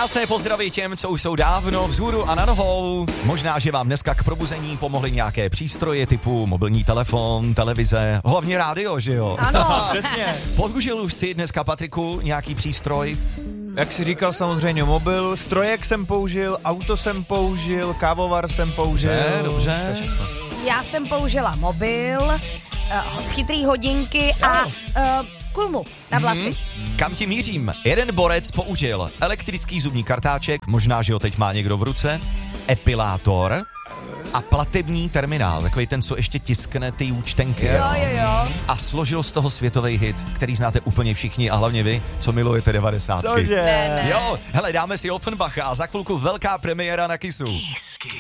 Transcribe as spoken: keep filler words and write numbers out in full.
Krásné pozdraví těm, co už jsou dávno vzhůru a na nohou. Možná, že vám dneska k probuzení pomohly nějaké přístroje typu mobilní telefon, televize, hlavně rádio, že jo? Ano, Přesně. Použil už si dneska, Patriku, nějaký přístroj? Jak jsi říkal, samozřejmě mobil, strojek jsem použil, auto jsem použil, kávovar jsem použil. Dobře, dobře. já jsem použila mobil, uh, chytrý hodinky a uh, kulmu na vlasy. Hmm. Kam ti mířím? Jeden borec použil elektrický zubní kartáček, možná, že ho teď má někdo v ruce, epilátor a platební terminál, takový ten, co ještě tiskne ty účtenky. Jo, jo, jo. A složil z toho světový hit, který znáte úplně všichni a hlavně vy, co milujete devadesátky. Cože? Ne, ne. Jo, hele, dáme si Offenbacha a za chvilku velká premiéra na Kissu.